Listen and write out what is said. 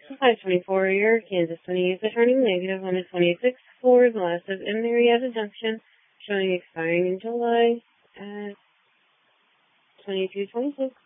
524 your Kansas City is returning negative on the 26th floor glass of M. Marietta Junction, showing expiring in July at 22:26.